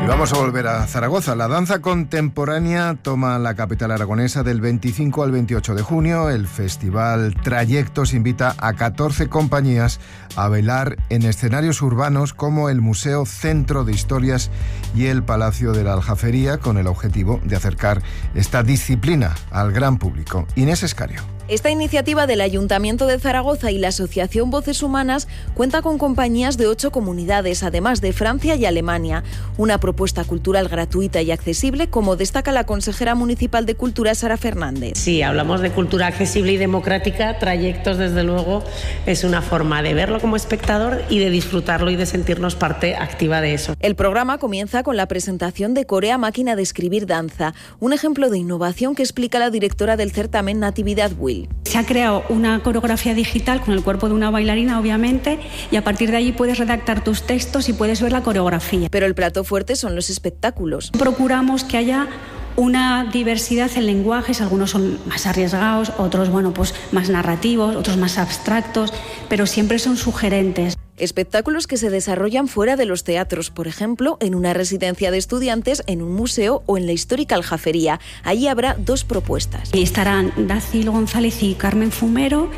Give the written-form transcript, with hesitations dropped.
Vamos a volver a Zaragoza. La danza contemporánea toma la capital aragonesa del 25 al 28 de junio. El festival Trayectos invita a 14 compañías a bailar en escenarios urbanos como el Museo Centro de Historias y el Palacio de la Aljafería, con el objetivo de acercar esta disciplina al gran público. Inés Escario. Esta iniciativa del Ayuntamiento de Zaragoza y la Asociación Voces Humanas cuenta con compañías de 8 comunidades, además de Francia y Alemania. Una propuesta cultural gratuita y accesible, como destaca la consejera municipal de Cultura, Sara Fernández. Sí, hablamos de cultura accesible y democrática. Trayectos, desde luego, es una forma de verlo como espectador y de disfrutarlo y de sentirnos parte activa de eso. El programa comienza con la presentación de Corea Máquina de Escribir Danza, un ejemplo de innovación que explica la directora del certamen, Natividad Will. Se ha creado una coreografía digital con el cuerpo de una bailarina, obviamente, y a partir de allí puedes redactar tus textos y puedes ver la coreografía. Pero el plato fuerte son los espectáculos. Procuramos que haya una diversidad en lenguajes, algunos son más arriesgados, otros más narrativos, otros más abstractos, pero siempre son sugerentes. Espectáculos que se desarrollan fuera de los teatros, por ejemplo, en una residencia de estudiantes, en un museo o en la histórica Aljafería. Allí habrá 2 propuestas. Y estarán Dacil González y Carmen Fumero.